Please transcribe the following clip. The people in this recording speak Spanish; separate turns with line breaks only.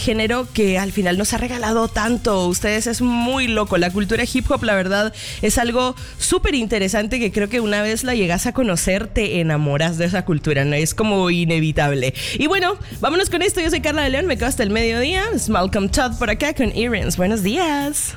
género que al final nos ha regalado tanto. Ustedes, es muy loco. La cultura hip hop, la verdad, es algo súper interesante que creo que una vez la llegas a conocer, te enamoras de esa cultura, ¿no? Es como inevitable. Y bueno, vámonos con esto. Yo soy Carla de León, me quedo hasta el mediodía. Es Malcolm Todd por acá con Earrings. Buenos días.